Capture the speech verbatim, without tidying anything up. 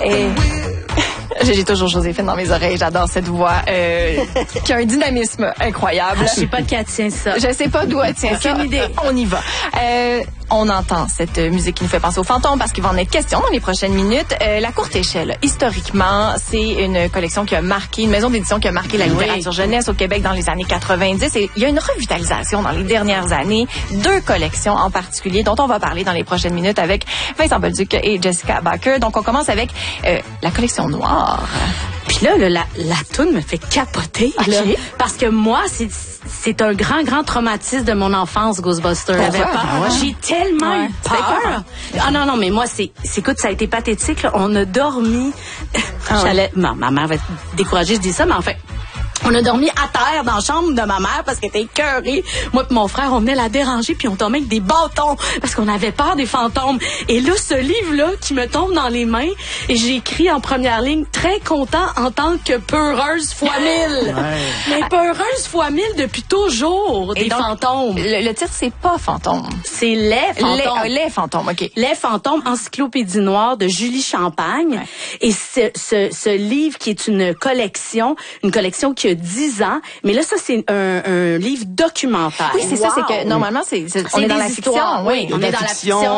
Et... J'ai toujours Joséphine dans mes oreilles. J'adore cette voix euh, qui a un dynamisme incroyable. Je sais pas de qui elle tient ça. Je sais pas d'où elle tient ça. Aucune idée. On y va. Euh, on entend cette musique qui nous fait penser aux fantômes parce qu'il va en être question dans les prochaines minutes. Euh, la courte échelle, historiquement, c'est une collection qui a marqué, une maison d'édition qui a marqué la littérature jeunesse au Québec dans les années quatre-vingt-dix. Et il y a une revitalisation dans les dernières années. Deux collections en particulier dont on va parler dans les prochaines minutes avec Vincent Bolduc et Jessica Baker. Donc, on commence avec euh, la collection noire. Puis là, là, la, la toune me fait capoter. Okay. Là, parce que moi, c'est c'est un grand, grand traumatisme de mon enfance, Ghostbusters. J'avais peur. Ah ouais. J'ai tellement ouais. eu peur. Ah non, non, mais moi, c'est, c'est écoute, ça a été pathétique. Là. On a dormi. Ah J'allais, ouais. ma, ma mère va être découragée, je dis ça, mais en fait, on a dormi à terre dans la chambre de ma mère parce qu'elle était écœurée. Moi et mon frère, on venait la déranger puis on tombait avec des bâtons parce qu'on avait peur des fantômes. Et là, ce livre-là qui me tombe dans les mains, et j'ai écrit en première ligne « Très content en tant que peureuse fois mille ouais. ». Mais peureuse fois mille depuis toujours, et des donc, fantômes. Le, le titre, c'est pas fantôme. C'est Les fantômes. Les, euh, les fantômes, OK. Les fantômes, encyclopédie noire de Julie Champagne. Ouais. Et ce, ce, ce livre qui est une collection, une collection qui a dix ans, mais là, ça, c'est un, un livre documentaire. Oui, c'est wow. ça, c'est que normalement, c'est, c'est on c'est est dans la histoires, fiction. Oui, on la est dans fiction, la fiction.